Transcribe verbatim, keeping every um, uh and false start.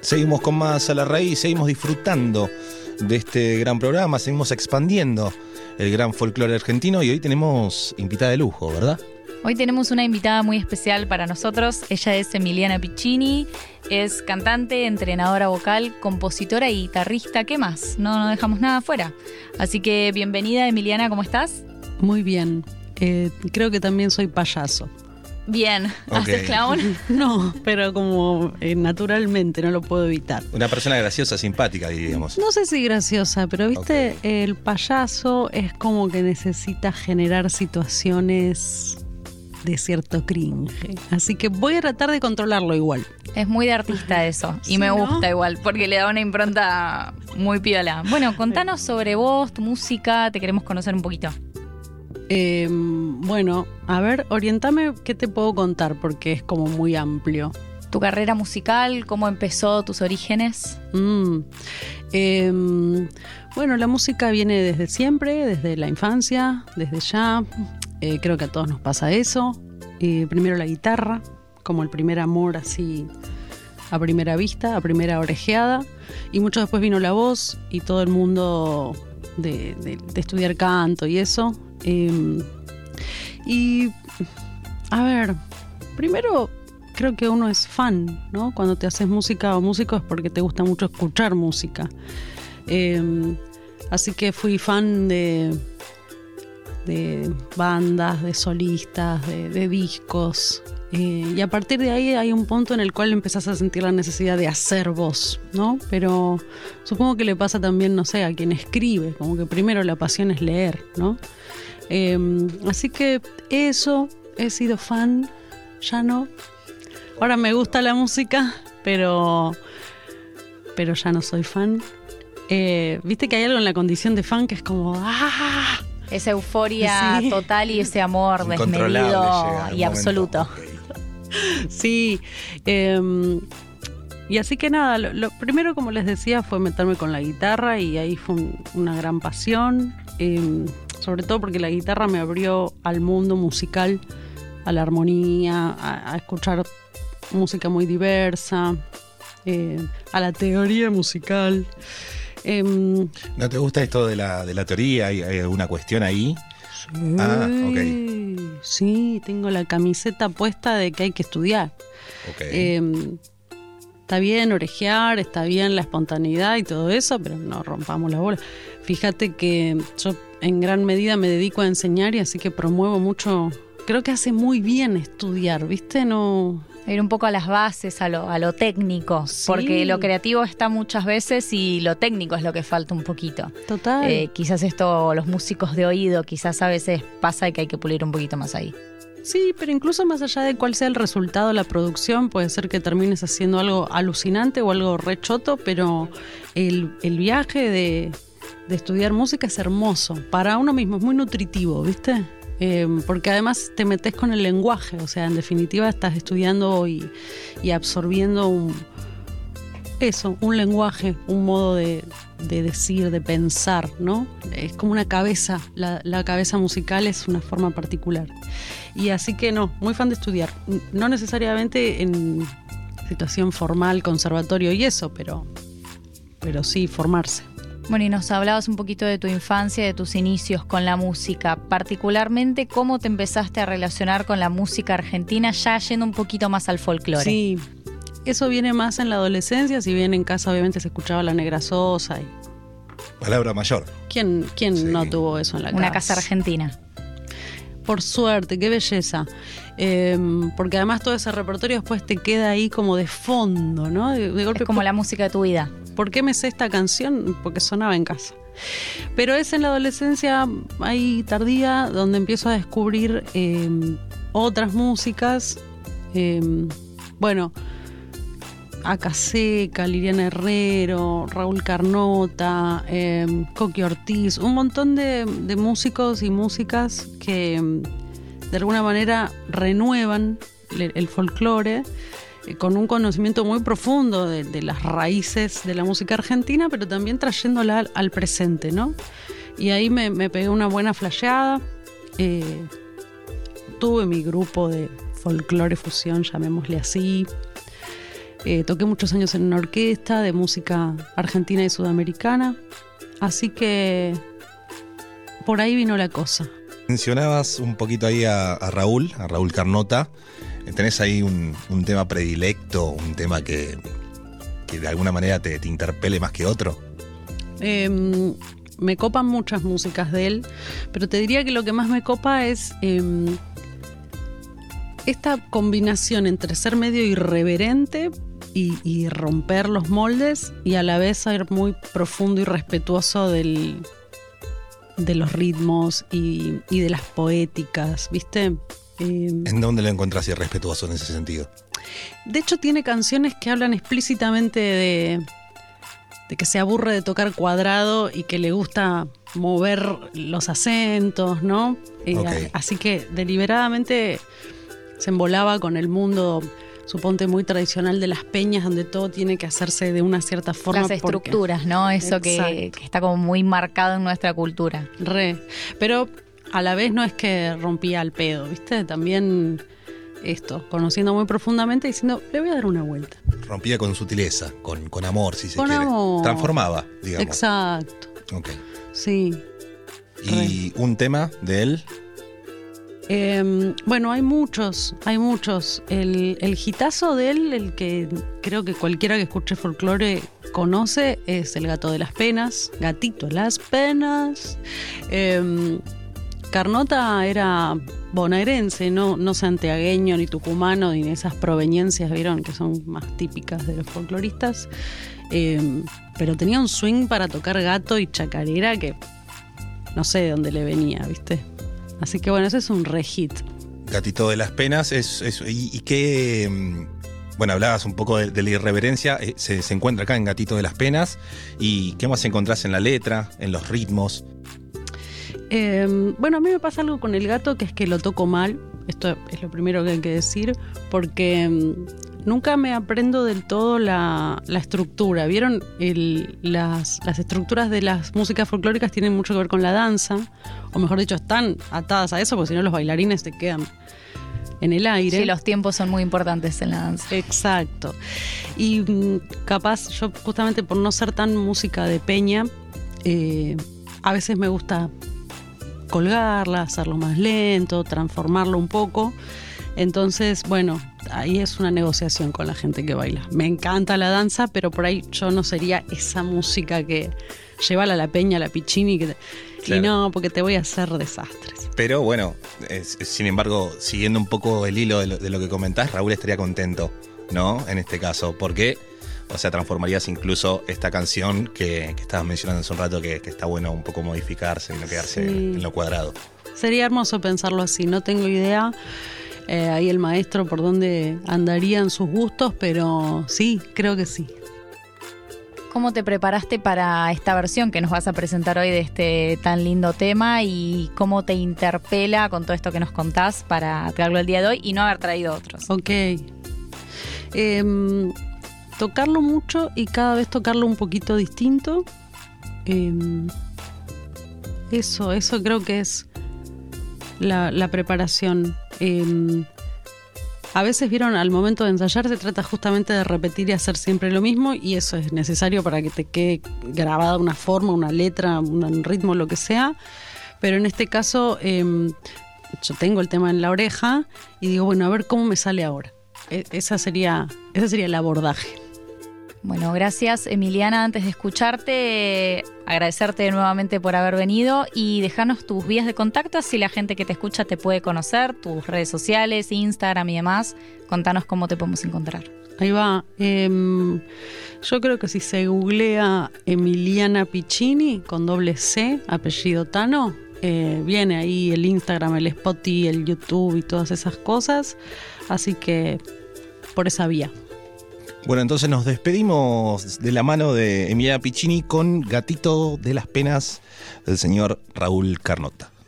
Seguimos con más A la Raíz, seguimos disfrutando de este gran programa, seguimos expandiendo el gran folclore argentino y hoy tenemos invitada de lujo, ¿verdad? Hoy tenemos una invitada muy especial para nosotros. Ella es Emiliana Piccini, es cantante, entrenadora vocal, compositora y guitarrista. ¿Qué más? No, no dejamos nada afuera. Así que bienvenida, Emiliana, ¿cómo estás? Muy bien. Eh, creo que también soy payaso. Bien, Okay. ¿haces clown? No, pero como eh, naturalmente, no lo puedo evitar. Una persona graciosa, simpática, diríamos. No sé si graciosa, pero viste, Okay. el payaso es como que necesita generar situaciones de cierto cringe. Así que voy a tratar de controlarlo igual. Es muy de artista eso, y Sí, me ¿no? gusta igual, porque le da una impronta muy piola. Bueno, contanos sobre vos, tu música, te queremos conocer un poquito. Eh, bueno, a ver, orientame qué te puedo contar, porque es como muy amplio. Tu carrera musical, cómo empezó, tus orígenes. Mm. Eh, bueno, la música viene desde siempre, desde la infancia, desde ya. Eh, creo que a todos nos pasa eso. Eh, primero la guitarra, como el primer amor así a primera vista, a primera orejeada. Y mucho después vino la voz y todo el mundo de, de, de estudiar canto y eso. Eh, y, a ver, primero creo que uno es fan, ¿no? Cuando te haces música o músico es porque te gusta mucho escuchar música. Eh, así que fui fan de, de bandas, de solistas, de, de discos. Eh, y a partir de ahí hay un punto en el cual empezás a sentir la necesidad de hacer voz, ¿no? Pero supongo que le pasa también, no sé, a quien escribe, como que primero la pasión es leer, ¿no? Eh, así que eso, he sido fan, ya no. Ahora me gusta la música, pero, pero ya no soy fan. Eh, Viste que hay algo en la condición de fan que es como ¡ah! Esa euforia Sí. total y ese amor Incontrolable desmedido llega el y momento. absoluto. Ok. Sí. Eh, y así que nada, lo, lo primero, como les decía, fue meterme con la guitarra y ahí fue un, una gran pasión. Eh, sobre todo porque la guitarra me abrió al mundo musical, a la armonía, a, a escuchar música muy diversa, eh, a la teoría musical. Eh, ¿No te gusta esto de la, de la teoría? ¿Hay, hay alguna cuestión ahí? sí, Ah, ok. sí, tengo la camiseta puesta de que hay que estudiar. Ok. Eh, está bien orejear, está bien la espontaneidad y todo eso, pero no rompamos la bola. Fíjate que yo en gran medida me dedico a enseñar y así que promuevo mucho. Creo que hace muy bien estudiar, ¿viste? No. Ir un poco a las bases, a lo, a lo técnico, Sí. porque lo creativo está muchas veces y lo técnico es lo que falta un poquito. Total. Eh, quizás esto, los músicos de oído, quizás a veces pasa que hay que pulir un poquito más ahí. Sí, pero incluso más allá de cuál sea el resultado de la producción, puede ser que termines haciendo algo alucinante o algo rechoto, pero el, el viaje de, de estudiar música es hermoso. Para uno mismo es muy nutritivo, ¿viste? Eh, porque además te metes con el lenguaje, o sea, en definitiva estás estudiando y, y absorbiendo un, eso, un lenguaje, un modo de, de decir, de pensar, ¿no? Es como una cabeza, la, la cabeza musical es una forma particular. Y así que no, muy fan de estudiar. No necesariamente en situación formal, conservatorio y eso, pero, pero sí formarse. Bueno, y nos hablabas un poquito de tu infancia, de tus inicios con la música, particularmente cómo te empezaste a relacionar con la música argentina, ya yendo un poquito más al folclore. Sí, eso viene más en la adolescencia, si bien en casa obviamente se escuchaba La Negra Sosa. Y Palabra mayor. ¿Quién, quién Sí. no tuvo eso en la casa? Una casa argentina. Por suerte, qué belleza. Eh, porque además todo ese repertorio después te queda ahí como de fondo, ¿no? De, de golpe, Es como la música de tu vida. ¿por qué me sé esta canción? Porque sonaba en casa. Pero es en la adolescencia, ahí tardía, donde empiezo a descubrir eh, otras músicas. Eh, bueno, Aca Seca, Liliana Herrero, Raúl Carnota, eh, Coqui Ortiz, un montón de, de músicos y músicas que de alguna manera renuevan el, el folclore eh, con un conocimiento muy profundo de, de las raíces de la música argentina, pero también trayéndola al, al presente, ¿no? Y ahí me, me pegué una buena flasheada. Eh, tuve mi grupo de folclore fusión, llamémosle así. Eh, toqué muchos años en una orquesta de música argentina y sudamericana, así que por ahí vino la cosa. Mencionabas un poquito ahí a, a Raúl, a Raúl Carnota. ¿Tenés ahí un, un tema predilecto, un tema que, que de alguna manera te, te interpele más que otro? Eh, me copan muchas músicas de él, pero te diría que lo que más me copa es eh, esta combinación entre ser medio irreverente y, y romper los moldes y a la vez ser muy profundo y respetuoso del, de los ritmos y, y de las poéticas, ¿viste? Eh, ¿En dónde lo encontrás irrespetuoso en ese sentido? De hecho tiene canciones que hablan explícitamente de, de que se aburre de tocar cuadrado y que le gusta mover los acentos, ¿no? Eh, Okay. Así que deliberadamente se embolaba con el mundo, suponte, muy tradicional de las peñas, donde todo tiene que hacerse de una cierta forma. Las estructuras, porque, ¿no? Eso que, que está como muy marcado en nuestra cultura. Re. Pero a la vez no es que rompía al pedo, ¿viste? También esto, conociendo muy profundamente, diciendo, le voy a dar una vuelta. Rompía con sutileza, con, con amor, si se con quiere. Amor. Transformaba, digamos. Exacto. Ok. Sí. ¿Y un tema de él? Eh, bueno, hay muchos, hay muchos. El, el hitazo de él, el que creo que cualquiera que escuche folclore conoce, es El Gato de las Penas, Gatito de las Penas. Eh, Carnota era bonaerense, no, no santiagueño, ni tucumano, ni esas proveniencias, ¿vieron? Que son más típicas de los folcloristas. Eh, pero tenía un swing para tocar gato y chacarera que no sé de dónde le venía, ¿viste? Así que bueno, ese es un re hit. Gatito de las Penas, es, es, y, y qué... Bueno, hablabas un poco de, de la irreverencia, eh, se, se encuentra acá en Gatito de las Penas, y ¿qué más encontrás en la letra, en los ritmos? Eh, bueno, a mí me pasa algo con el gato, que es que lo toco mal, esto es lo primero que hay que decir, porque um, nunca me aprendo del todo la, la estructura. ¿Vieron? El, las, las estructuras de las músicas folclóricas tienen mucho que ver con la danza, o mejor dicho, están atadas a eso, porque si no los bailarines te quedan en el aire. Sí, los tiempos son muy importantes en la danza. Exacto. Y um, capaz, yo justamente por no ser tan música de peña, eh, a veces me gusta colgarla, hacerlo más lento, transformarlo un poco. Entonces, bueno, ahí es una negociación con la gente que baila. Me encanta la danza, pero por ahí yo no sería esa música que llévala a la peña, a la Piccini, que te... Claro. Y no, porque te voy a hacer desastres. Pero bueno, es, es, sin embargo, siguiendo un poco el hilo de lo, de lo que comentás, Raúl estaría contento, ¿no? En este caso, porque, o sea, transformarías incluso esta canción que, que estabas mencionando hace un rato, que, que está bueno un poco modificarse y no quedarse sí. en lo cuadrado. Sería hermoso pensarlo así, no tengo idea. Eh, ahí el maestro por dónde andarían sus gustos, pero sí, creo que sí. ¿Cómo te preparaste para esta versión que nos vas a presentar hoy de este tan lindo tema y cómo te interpela con todo esto que nos contás para traerlo el día de hoy y no haber traído otros? Ok. Eh, tocarlo mucho y cada vez tocarlo un poquito distinto. Eh, eso, eso creo que es la, la preparación. Eh, A veces, vieron, al momento de ensayar se trata justamente de repetir y hacer siempre lo mismo, y eso es necesario para que te quede grabada una forma, una letra, un ritmo, lo que sea. Pero en este caso, eh, yo tengo el tema en la oreja y digo, bueno, a ver cómo me sale ahora. E- esa sería, ese sería el abordaje. Bueno, gracias Emiliana. Antes de escucharte, agradecerte nuevamente por haber venido y dejarnos tus vías de contacto, así la gente que te escucha te puede conocer, tus redes sociales, Instagram y demás. Contanos cómo te podemos encontrar. Ahí va. Eh, yo creo que si se googlea Emiliana Piccini con doble C, apellido Tano, eh, viene ahí el Instagram, el Spotify, el YouTube y todas esas cosas. Así que por esa vía. Bueno, entonces nos despedimos de la mano de Emiliana Piccini con Gatito de las Penas del señor Raúl Carnota.